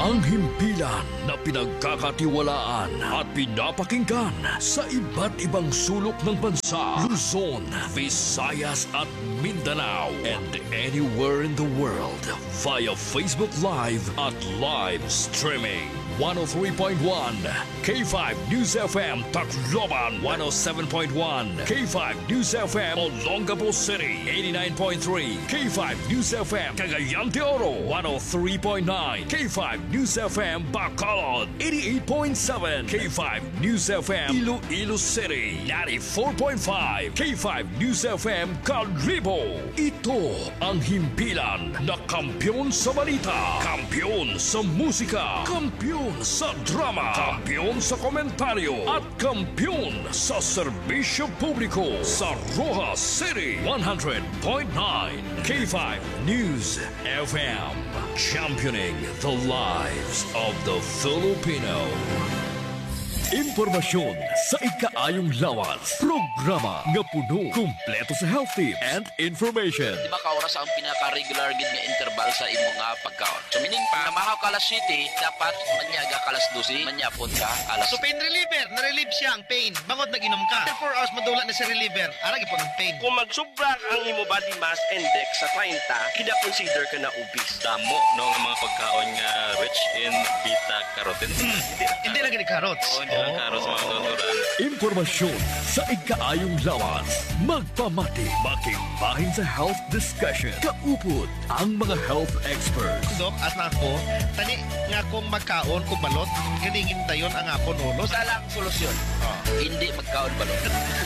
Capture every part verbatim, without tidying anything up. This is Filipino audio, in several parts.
Ang himpilan na pinagkakatiwalaan at pinapakinggan sa iba't ibang sulok ng bansa, Luzon, Visayas at Mindanao, and anywhere in the world via Facebook Live at live streaming. one oh three point one K five News F M Tacloban, one oh seven point one K five News F M Olongapo City, eighty-nine point three K five News F M Cagayan de Oro, one oh three point nine K five News F M Bacolod, eighty-eight point seven K five News F M Iloilo City, ninety-four point five K five News F M Calibo. Ito ang himpilan na kampyon sa balita, kampyon sa musika, kampyon sa drama, kampyon sa komentaryo at kampyon sa serbisyo publiko sa Rojas City, one hundred point nine K five News F M, championing the lives of the Filipino. Impormasyon sa ikaayong lawas. Programa nga puno, kumpleto sa health tips and information. Di ba ka oras ang pinaka-regular gid nga interval sa imong nga pagkaon? So meaning pa, namahaw ka alas siyete, dapat manyaga ka alas dose, manyapon ka alas. So pain reliever, na-relieve siya ang pain. Bangod nag-inom ka. After four hours madula na si reliever, arag po ng pain. Kung magsubra ang imo body mass index sa thirty, kina-consider ka na obese. Damo no nga mga pagkaon nga rich in beta-carotene. Hmm. Hindi na gani carrots. Oo, hindi lang carrots mga natural. Impormasyon sa ikaayong lawas. Magpamati, makingbahin sa health discussion. Kaupod ang mga health experts. Dok, at na ako, tani nga kung magkaon kung balot, ganingin tayon ang ako nulos. Sa lang solusyon. Hindi magkaon balot.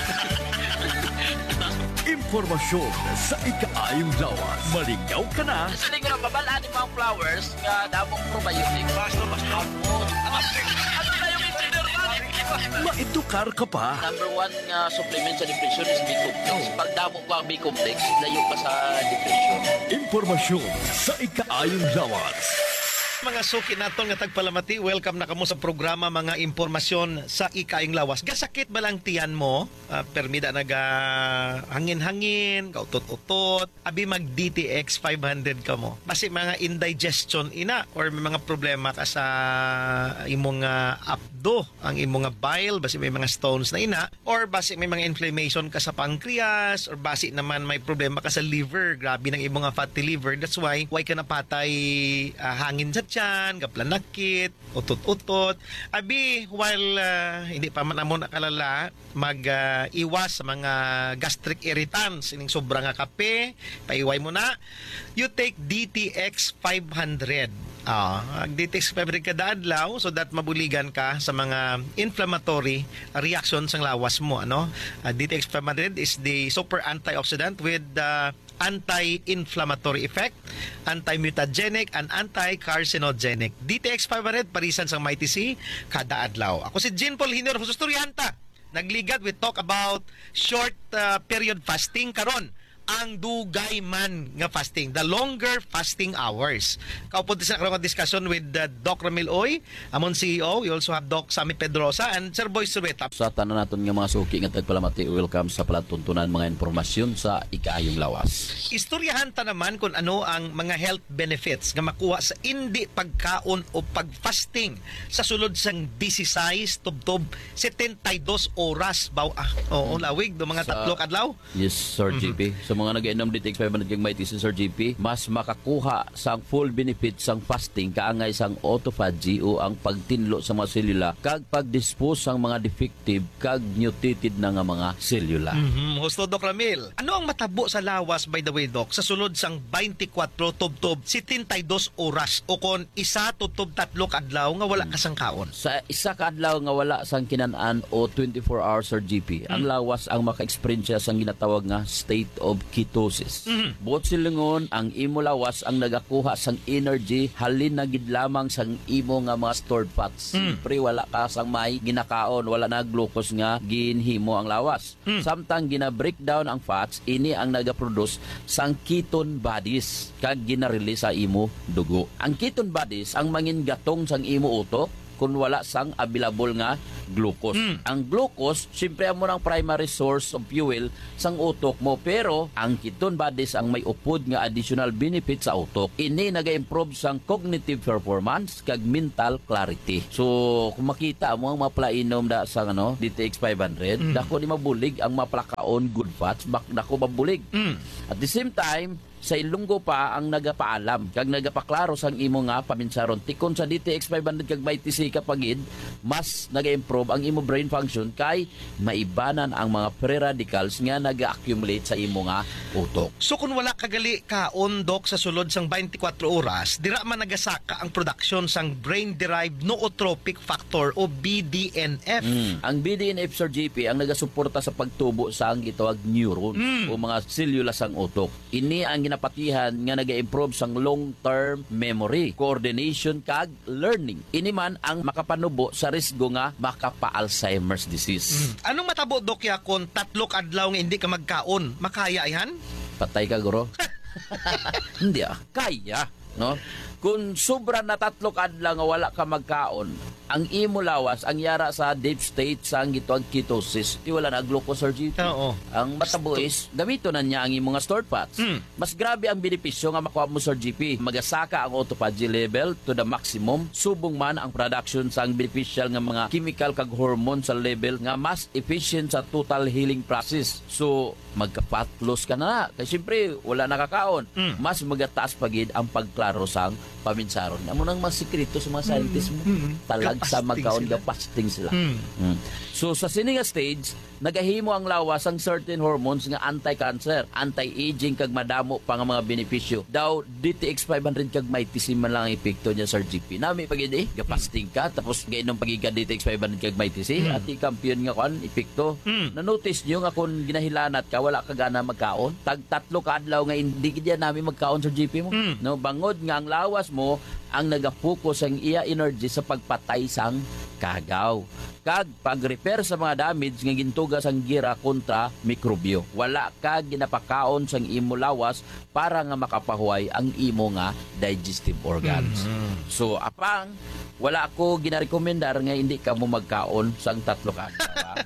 Impormasyon sa ikaayong lawas. Maligaw ka na. Sa linggo na babalaan ni mga flowers nga damong probiotic. Basta mas hapon. Ano na yung insider man? Maedukar ka pa. Number one nga supplement sa depression is B-complex. Pag damo ko ang B-complex, layo ka sa depression. Impormasyon sa ikaayong lawas. Mga suki naton nga tagpalamati, welcome na kamo sa programa mga impormasyon sa ikaayong lawas. Gasakit ba lang tiyan mo? Uh, permida naga hangin-hangin, kautot-utot, abi mag D T X five hundred ka mo. Basi mga indigestion ina or may mga problema ka sa imong uh, abdo, ang imong nga bile, basi may mga stones na ina, or basi may mga inflammation ka sa pancreas, or basi naman may problema ka sa liver, grabe ng imong nga fatty liver. That's why why ka napatay uh, hangin sa tiyan, kaplanakit, utot-utot. Abi, while uh, hindi pa man amo nakalala, mag-iwas uh, sa mga gastric irritants, ining sobra nga kape, paiway mo na, you take D T X five hundred. Ah, D T X five hundred kada adlaw so that mabuligan ka sa mga inflammatory reactions ng lawas mo, ano? Uh, D T X five hundred is the super antioxidant with the uh, anti-inflammatory effect, anti-mutagenic, and anti-carcinogenic. D T X five hundred parisan sang Mighty C kada adlaw. Ako si Jean Paul Hiner Hustoryanta. Nagligad, we talk about short uh, period fasting karon. Ang dugay man nga fasting, the longer fasting hours. Kaupod sa karong discussion with uh, Doc Ramil Oy, amon C E O. We also have Doc Sammy Pedrosa and Sir Boy Surueta. Sa tanan naton nga mga suki nga tagpalamati, welcome sa palatuntunan mga impormasyon sa ikaayong lawas. Istoryahan ta naman kung ano ang mga health benefits nga makuha sa hindi pagkaon o pag-fasting sa sulod sang disisays tubtob setentaydos oras baw ah, oo lawig do mga Sa- tatlo kadlaw. Yes, Sir G P. Sa mga nag-inom D T X five hundred kang may Sir G P, mas makakuha sang full benefit sang fasting kaangay sang autophagy o ang pagtinlo sa mga selula kag pag-dispose sang mga defective kag mutated na nga mga selula. Mhm, Husto Doc Ramil. Ano ang matabo sa lawas by the way Doc sa sulod sang twenty-four tubtob setentaydos oras o kon isa tubtob tatlo kadlaw nga wala ka sang kaon? Sa isa ka adlaw nga wala sang kinanan o twenty-four hours Sir G P, ang lawas ang maka-experience siya sang ginatawag nga state of ketosis. Mhm. Buot silingon, ang imo lawas ang nagakuha sang energy halin na gid lamang sang imo nga mga stored fats. Siyempre wala ka sang may ginakaon, wala na glucose nga ginhimo ang lawas. Samtang gina-breakdown ang fats, ini ang nagaproduce sang ketone bodies kag gina-release sa imo dugo. Ang ketone bodies ang mangin gatong sang imo utok kung wala sang available nga glucose. Ang glucose, siyempre amo ng primary source of fuel sang utok mo, pero ang ketone bodies ang may upod nga additional benefit sa utok. Ini naga-improve sang cognitive performance kag mental clarity. So kung makita mo ang maplainom da sa ano D T X five hundred, mm. dako ni mabulig ang maplakaon good fats, bak dako mabulig. Mm. At the same time, sa Ilunggo pa ang nagapaalam kag nagapaklaro sang imo nga paminsaron tikon sa D T X five hundred kag may T C kapagid mas naga-improve ang imo brain function kay maibanan ang mga free radicals nga naga-accumulate sa imo nga utok. So kung wala kagali kaon dok sa sulod sang twenty-four oras, dira man nagasaka ang production sang brain-derived nootropic factor o B D N F. Mm. Ang B D N F Sir G P ang nagasuporta sa pagtubo sa ang gitawag neurons Mm. o mga selula sang utok. Ini ang napatihan nga naga-improve sang long-term memory, coordination kag learning. Ini man ang makapanubo sa risgo nga makapa-Alzheimer's disease. Mm. Anong matabo dok ya kung tatlo ka adlaw nga hindi ka magkaon? Makaya yan? Patay ka, guro? Hindi ah, kaya, no? Kung sobra na tatlo ka adlaw nga wala ka magkaon, ang imo lawas ang yara sa deep state sa ang gitawag ketosis, di wala na glucose or G P. Oo. Ang matabo is gamito na niya ang imong nga stored fats. Mm. Mas grabe ang benepisyo nga makuha mo sa G P. Magasaka ang autophagy level to the maximum, subong man ang production sa ang beneficial nga mga chemical kag hormone sa level nga mas efficient sa total healing process. So magka-fat loss ka na. Kasi siyempre wala nakakaon. Mm. Mas magataas pagid ang pagklaro sang paminsaron. Amo nang mas sikreto sa mga scientists mo. Mm. Talag sa Kapasting magkaon sila. ka fasting sila. Mm. Mm. So sa sininga stage, nagahimo ang lawas ang certain hormones nga anti-cancer, anti-aging kag madamo pa nga mga benepisyo. Daw D T X five hundred kag may tisim man lang ang epekto niya sa G P. Nami pagid eh, gapasting ka tapos gainom pagiga D T X five hundred kag may tisim Mm. at i-kampiyon nga kan epekto. Mm. Na-notice niyo nga kung ginahilanat ka wala ka gana magkaon, tag tatlo ka adlaw nga hindi gid namin magkaon sa G P mo. Mm. No, bangod nga ang lawas mo ang nagapokus ang iya energy sa pagpatay sang kagaw. Kag pag-repair sa mga damage nga gintuga sang gira kontra mikrobyo. Wala ka ginapakaon sang imo lawas para nga makapahuway ang imo nga digestive organs. Mm-hmm. So apang wala ko ginarekomendar nga hindi ka mo magkaon sang tatlo ka adlaw.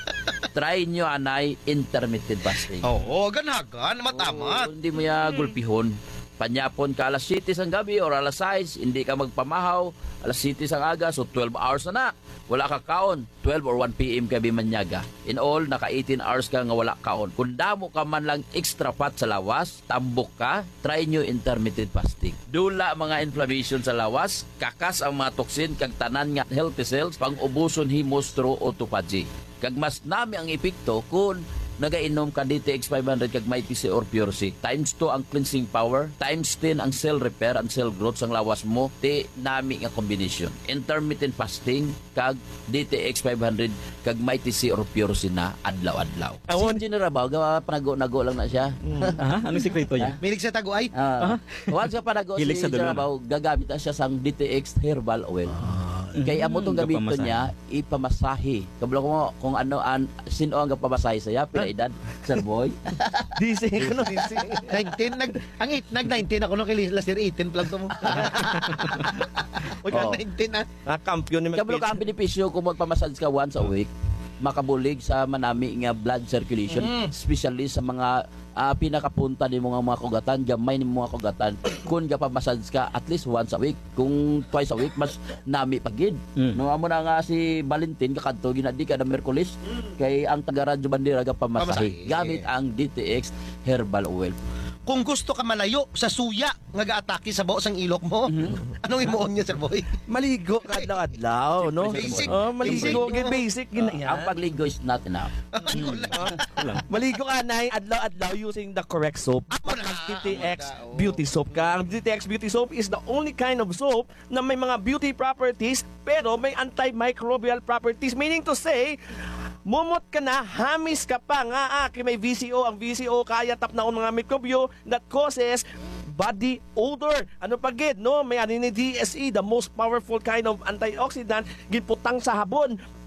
Try nyo anay intermittent fasting. Oo, ganagan, matamat. Oo, hindi mo ya gulpihon. Panyapon ka alas siyete sang gabi or alas sais, hindi ka magpamahaw, alas siyete sang aga, so twelve hours na na. Wala ka kaon, twelve or one p m ka bimanyaga. In all, naka eighteen hours ka nga wala kaon. Kung damo ka man lang extra fat sa lawas, tambok ka, try nyo intermittent fasting. Dula mga inflammation sa lawas, kakas ang mga toxin, kag tanan nga healthy cells, pang ubuson himos through autophagy. Kag mas nami ang epekto kung nagainom ka D T X five hundred kag may T C or Pure C. Times two ang cleansing power, times ten ang cell repair and cell growth sang lawas mo. Ti nami nga combination. Intermittent fasting kag D T X five hundred kag may T C or Pure C na adlaw-adlaw. Awon. Si Engineer Rabaw, gawa panago-nago lang na siya. Aha, anong sikreto niya? Milig sa tago ay. Ah, once ka panago si Hilig sa Engineer dulon. Rabaw, gagamit na siya sang D T X herbal oil. Kaya amo tong Mm, gamito gapamasahe. niya ipamasahe. Kabalo ko mo kung ano an sino ang gapamasahe saya pila edad, Sir Boy. D C, ano D C? nineteen nag ang eight nag nineteen ako no kay last year eighteen plan to mo. Wag Oh. nineteen ah. Ah, kampiyon ni Kabalo ka ang benepisyo kung magpamassage ka once a week, makabulig sa manami nga blood circulation, especially sa mga ah, pinakapunta ni mga mga kugatan, gamay ni mga kugatan. Kung gapamassage ka at least once a week, kung twice a week mas nami pagid. Mm. No amo na nga si Valentin kakadto ginadi ka na Miyerkules kay ang taga Radyo Bandera gapamasahe Pamasahe. gamit ang D T X herbal oil. Kung gusto ka malayo sa suya nga gaatake sa baos ang ilok mo, anong imuon niya, Sir Boy? Maligo ka adlaw-adlaw, no? Basic. Oh, maligo, Basic. basic, basic gina Ang yan. pagligo is not enough. Maligo ka na adlaw-adlaw using the correct soap. Amo na, D T X amo na, oh. beauty soap ka. Ang D T X beauty soap is the only kind of soap na may mga beauty properties pero may antimicrobial properties. Meaning to say, mumot ka na, hamis ka pa nga ah, kay may V C O. Ang V C O kaya tap na mga mikrobyo that causes body odor. Ano pa gid, no? May ano ni D S E, the most powerful kind of antioxidant, giputang sa habon.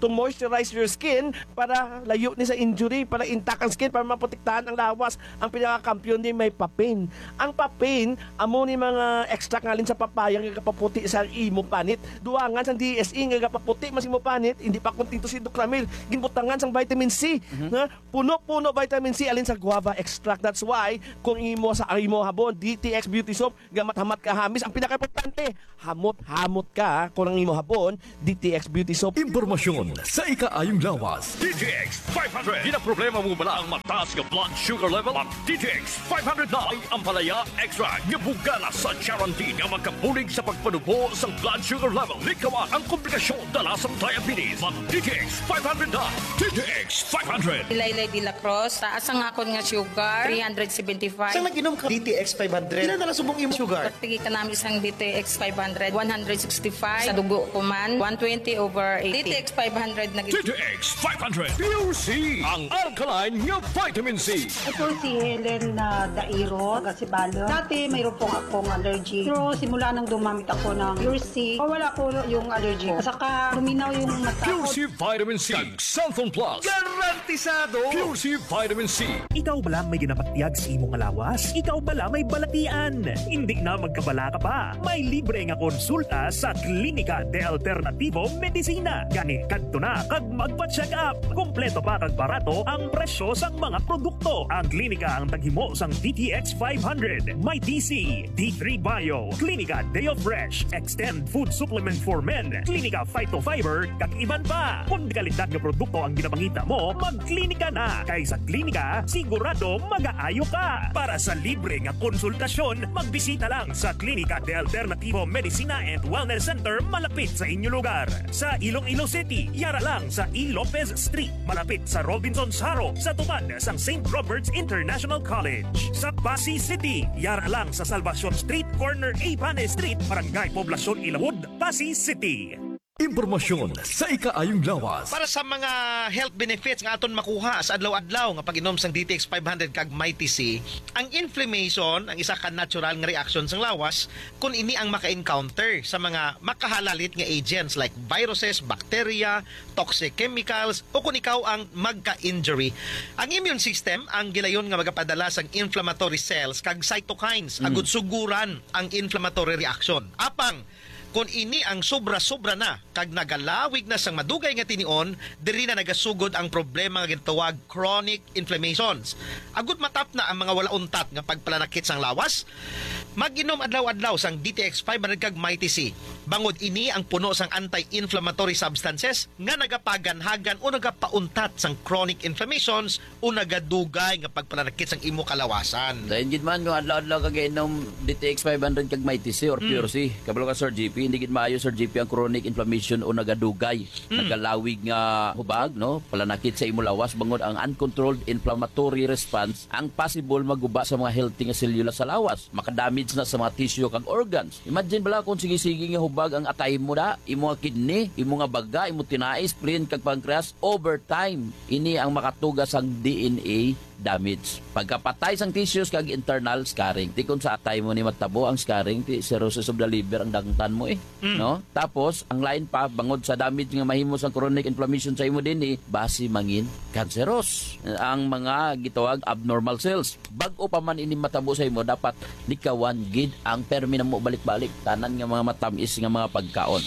to moisturize your skin para layo ni sa injury, para intact ang skin, para maprotektahan ang lawas. Ang pinakakampiyon din may papain. Ang papain, amo ni mga extract ngalin sa papaya nga kapaputi sa imo panit. Duangan sa D S E nga kapaputi mas imo panit, hindi pa kontento si Doc Ramil. Ginbutangan sang vitamin C. Mm-hmm. Na puno-puno vitamin C alin sa guava extract. That's why kung imo sa imo habon D T X Beauty Soap gamat-hamat ka hamis, ang pinaka-importante, hamot-hamot ka kung ang imo habon D T X Beauty Soap. Impormasyon sa ikaayong lawas. D T X five hundred. Di na problema mo bala ang mataas nga blood sugar level? Ang D T X five hundred na ay ampalaya extract nga bugana sa Charantin nga magkabulig sa pagpanubo sa blood sugar level. Likawan ang komplikasyon dala sa diabetes. Ang D T X five hundred na. D T X five hundred. Laylay de la Cruz, taas ang akon nga sugar, three seventy-five. Saan nag-inom ka D T X five hundred? Ilan na lang subong imo sugar? Pagtigi ka namin isang D T X five hundred, one sixty-five. Sa dugo ko man, one twenty over eighty. D T X five hundred na D T X five hundred. Pure C. Ang alkaline nga vitamin C. Ako si Helen na Dairo, taga Sibalo. Dati mayroon pong akong allergy. Pero simula nang dumamit ako ng Pure C, o wala ko yung allergy ko. Saka luminaw yung mata Pure ko. C Vitamin C. Xanthon Plus. Garantisado! Pure C Vitamin C. Ikaw bala may ginapatiag sa imong alawas? Ikaw bala may balatian? Hindi na magkabala ka pa. May libre nga konsulta sa Klinika de Alternativo Medicina. Gani kadto na kag magpa-check up. Kompleto pa kag barato ang presyo sang mga produkto. Ang klinika ang taghimo sang D T X five hundred, may D C, D three Bio, Klinika Deo Fresh, Extend Food Supplement for Men, Klinika Phytofiber, kag iban pa. Kung di kalidad nga produkto ang ginapangita mo, magklinika na. Kay sa klinika, sigurado mag-aayo ka. Para sa libre nga konsultasyon, magbisita lang sa Klinika de Alternativo Medicina and Wellness Center malapit sa inyo lugar. Sa Iloilo City, yara lang sa E. Lopez Street, malapit sa Robinson's Haro, sa tupad sang Saint Robert's International College. Sa Pasig City, yara lang sa Salvacion Street, corner A. Pane Street, Barangay Poblacion Ilawod, Pasig City. Impormasyon sa ikaayong lawas. Para sa mga health benefits nga aton makuha sa adlaw-adlaw nga pag-inom sang D T X five hundred kag Mighty C, ang inflammation ang isa ka natural nga reaction sang lawas kung ini ang maka-encounter sa mga makahalalit nga agents like viruses, bacteria, toxic chemicals o kung ikaw ang magka-injury. Ang immune system ang gilayon nga magapadala sang inflammatory cells kag cytokines mm. agud suguran ang inflammatory reaction. Apang kung ini ang sobra-sobra na kag nagalawig na sang madugay nga tinion, diri na nagasugod ang problema nga gitawag chronic inflammations. Agud matap na ang mga wala untat nga pagpalanakit sang lawas, mag-inom adlaw-adlaw sang D T X five hundred kag Mighty C. Bangod ini ang puno sang anti-inflammatory substances nga nagapaganhagan o nagapauntat sang chronic inflammations o nagadugay nga pagpalanakit sang imo kalawasan. Dahil gid man yung adlaw-adlaw kagainom D T X five hundred kag Mighty C or Pure C. Kabalo ka Sir G P, hindi gid maayo Sir G P ang chronic inflammation o nagadugay, mm. nagalawig nga hubag, no? Palanakit sa imo lawas bangod ang uncontrolled inflammatory response ang possible maguba sa mga healthy nga selula sa lawas. Makadamage na sa mga tissue kag organs. Imagine bala kung sige-sige nga hubag ang atay mo da, imo nga kidney, imo nga baga, imo tinais, spleen kag pancreas, over time ini ang makatugas ang D N A damage. Pagkapatay sang tissues kag internal scarring. Ti kun sa atay mo ni matabo ang scarring, ti cirrhosis of the liver ang dangtan mo eh, mm. no? Tapos ang lain pa bangod sa damage nga mahimo sang chronic inflammation sa imo dinhi, basi mangin cancerous ang mga gitawag abnormal cells. Bag-o pa man ini matabo sa imo, dapat likawan gid ang permi na mo balik-balik tanan nga mga matamis nga mga pagkaon.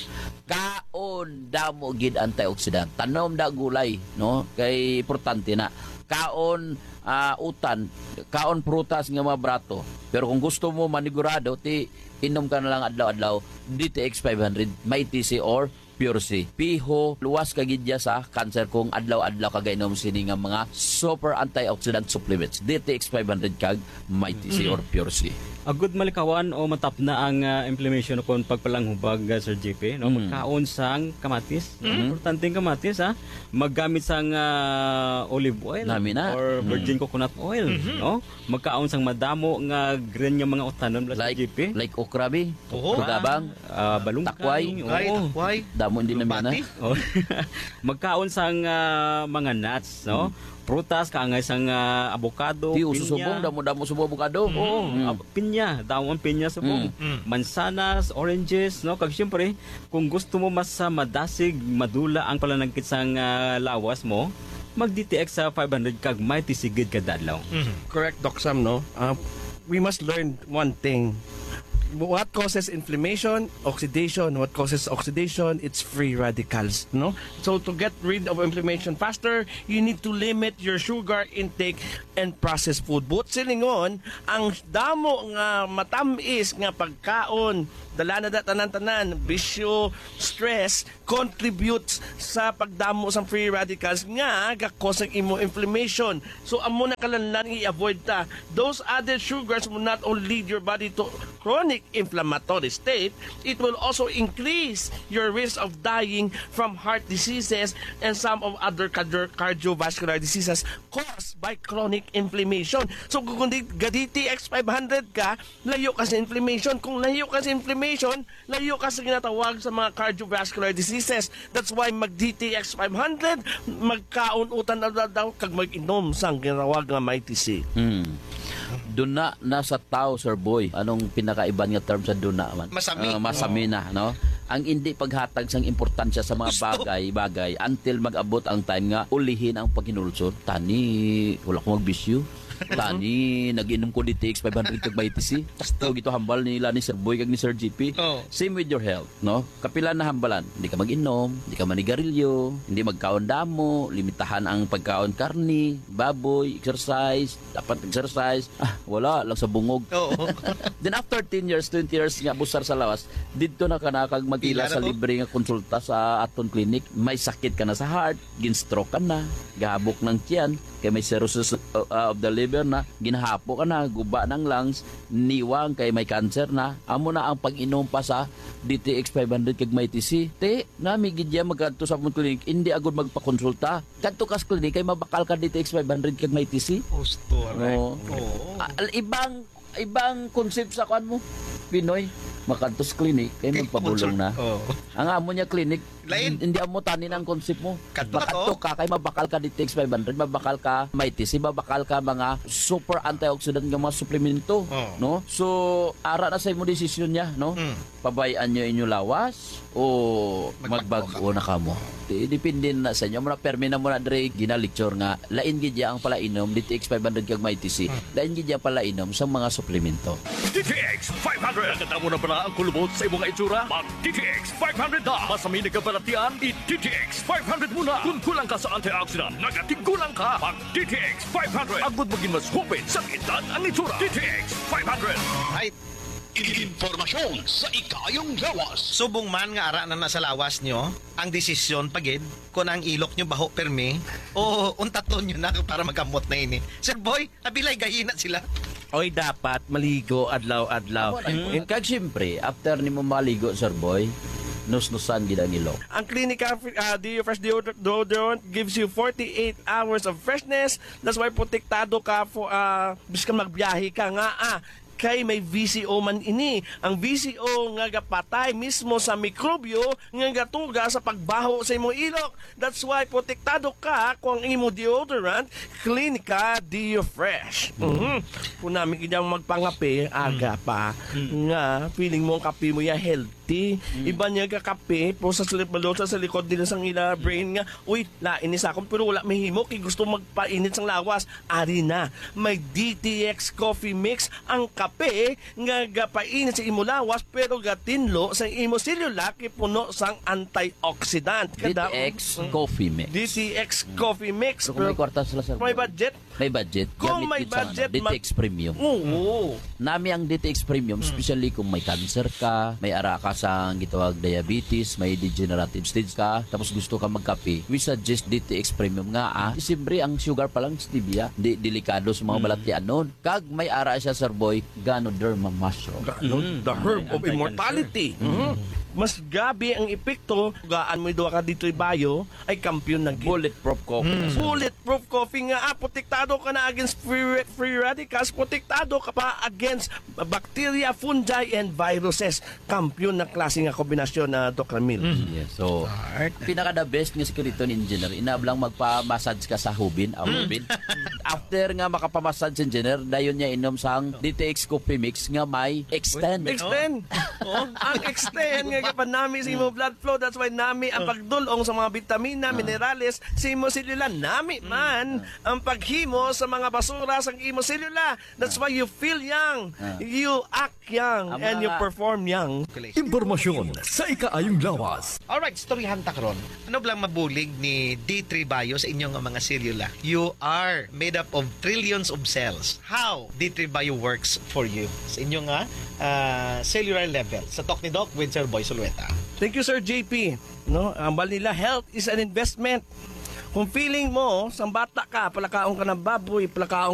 Kaon damo gid antioxidant. Tanom da gulay, no? Kay importante na kaon uh, utan, kaon prutas nga mga brato. Pero kung gusto mo manigurado, ti inom ka na lang adlaw-adlaw D T X five hundred, Mighty C or Pure C. Piho, luwas kagidya sa cancer kung adlaw-adlaw kagainom sini nga mga super antioxidant supplements. D T X five hundred kag Mighty C or Pure C. Agud malikawan o matap na ang uh, inflammation kung pagpalanghubag uh, Sir J P, no? Mm. Magkaon sang kamatis. Mm. Importante kamatis ha. Maggamit sang uh, olive oil Namina. or virgin mm. coconut oil, mm-hmm. no? Magkaon sang madamo nga green nga mga utanon like, Sir J P. Like okrabi, oh. rugabang, uh, balungkay, takway, oo. takway. damo hindi na na. Oh. Magkaon sang ah, mga nuts, no? Prutas, kaangay sang ah, avocado, Di pinya. ususubong, damo-damo subo avocado. Oo, Mm. ah, pinya, dawon pinya subong. Mansanas, oranges, no? Kag syempre, kung gusto mo mas ah, madasig, madula ang palanangkit sang ah, lawas mo, mag-D T X sa five hundred kag may tisigid ka dadlaw. Correct, Doc Sam, no? Uh, we must learn one thing. What causes inflammation? Oxidation. What causes oxidation? It's free radicals, no? So to get rid of inflammation faster, you need to limit your sugar intake and processed food. But silingon, ang damo nga matamis nga pagkaon, dala na tanan-tanan, bisyo, stress, contributes sa pagdamo sa free radicals nga gakos ang imo inflammation. So amo na kalanlan i-avoid ta. Those added sugars will not only lead your body to chronic inflammatory state, it will also increase your risk of dying from heart diseases and some of other cardio- cardiovascular diseases caused by chronic inflammation. So kung D T X five hundred ka, layo ka sa inflammation. Kung layo ka sa inflammation, layo ka sa ginatawag sa mga cardiovascular diseases. That's why mag-D T X five hundred, magkaun-utan na daw kag mag-inom sang ginatawag nga may T C. Hmm. Duna nasa tao, Sir Boy. Anong pinakaiban nga term sa duna man? Masami. Ah, masami na, no? Ang hindi paghatag sang importansya sa mga bagay-bagay until mag-abot ang time nga ulihin ang paghinulsod. Tani, wala ko magbisyo. Tani, nag-inom ko D T X five hundred kag may T C. So, gito hambal nila ni Sir Boy kag ni Sir G P. Oh. Same with your health, no? Kapila na hambalan. Hindi ka mag-inom, hindi ka manigarilyo, hindi magkaon damo, limitahan ang pagkaon karni, baboy, exercise, dapat exercise. Ah, wala lang sa bungog. Oo. Then after ten years, twenty years nga busar sa lawas, dito na ka na kag magila Pila na sa to? libre nga konsulta sa aton clinic. May sakit ka na sa heart, gin-stroke ka na, gahabok ng tiyan, kay may cirrhosis uh, of the liver na, ginahapo ka na, guba ng lungs, niwang kay may cancer na, amo na ang pag-inom pa sa D T X five hundred kag may T C. Te, nami gidya magkanto sa among clinic, hindi agad magpakonsulta. Kadto kas clinic kay mabakal ka D T X five hundred kag may T C. Gusto, right? Oo. Oo. Ah, ibang ibang concept sa kan mo. Pinoy, makantos clinic kay magpabulong na. Oo. Ang amo niya clinic, Lain. hindi amo tanin ang concept mo. Kadto ka Makadto to? ka kay mabakal ka D T X five hundred, mabakal ka may T C, mabakal ka mga super antioxidant nga mga suplemento, Oo. no? So ara na sa imo desisyon niya, no? Mm. Pabayaan niyo inyo lawas o magbago na kamo. Di depende na sa inyo. Muna permi na muna dre gina-lecture nga lain gid ang palainom D T X five hundred kag may T C. Lain gid ang palainom sa mga suplemento. D T X five hundred. Nakita mo na pala ang kulubot sa imong itsura? Mag-D T X five hundred na. Masami na kabalatian, i-D T X five hundred muna. Kung kulang ka sa antioxidant, nagatigulang ka. Mag-D T X five hundred. Agud maging mas hupit sa edad ang itsura. D T X five hundred. Right. Impormasyon sa ikayong lawas. Subong man nga ara na nasa lawas nyo, ang desisyon pagid kung ang ilok nyo baho permi o untaton nyo na para magamot na ini. Sir Boy, abilay gahina sila. Oy, dapat maligo adlaw-adlaw. Mm. Kag syempre, after nimo maligo, Sir Boy, nus-nusan gid ang ilok. Ang Clinica uh, Deo Fresh Deodorant, deodorant gives you forty-eight hours of freshness. That's why protektado ka for uh, bis ka magbiyahe ka nga ah. Kay may V C O man ini. Ang V C O nga gapatay mismo sa mikrobyo nga gatuga sa pagbaho sa imong ilok. That's why protektado ka kung ang imo deodorant Clinica Deo Fresh. Mm-hmm. Kung namin kanyang magpangape, aga pa, nga feeling mo ang kape mo ya healthy. Iba niya kakape, po sa slip balosa sa likod nila sang ila brain nga, uy, lain sa akong pero wala may himo, kay gusto magpainit sang lawas. Ari na, may D T X Coffee Mix ang kape nga gapainit sa imo lawas pero gatinlo sa imo selula kay puno sang antioxidant. D T X Coffee Mix. D T X Coffee Mix. So, kung may kwarta sila, Sir May Boy, budget? may budget. Kung gamit may yun sa budget, ano, D T X Premium. Oo. Nami ang D T X Premium, especially kung may cancer ka, may ara ka sa gitawag diabetes, may degenerative stage ka, tapos gusto ka magkape, we suggest D T X Premium nga ah. Siyempre, ang sugar pa lang stevia, di delikado sa mga balatian nun. Kag may ara siya, Sir Boy, Ganoderma mushroom. The herb of immortality. Mhm. mas gabi ang epekto. Gaan mo duwa ka dito bayo ay kampiyon na gid. Bulletproof coffee. na, sir. Bulletproof coffee nga, ah, protektado ka na against free, free radicals, protektado ka pa against bacteria, fungi, and viruses. Kampiyon na klase nga kombinasyon na Doc Ramil. Yes. So, pinaka the best nga skeleton engineer, inablang magpa-massage ka sa hubin, ang hubin. After nga makapamassage engineer, dayon niya inom sang D T X Coffee Mix nga may extend. Extend. Oh, ang extend nga kapan nami sa imong blood flow. That's why nami ang pagdulong sa mga vitamina, minerales sa imong selula. Nami man ang paghimo sa mga basura sa imong selula. That's why you feel young, you act young, Ang and you mga- perform young. Impormasyon sa ikaayong lawas. Alright, storyahan ta karon. Ano blang mabulig ni D three Bio sa inyong mga selula? You are made up of trillions of cells. How D three Bio works for you sa inyong uh, cellular level? Sa Talk ni Doc with Sir Boy Sulueta. Thank you, Sir J P. No, ang balila, health is an investment. Kung feeling mo, sa bata ka, palakaon ka ng baboy, palakaon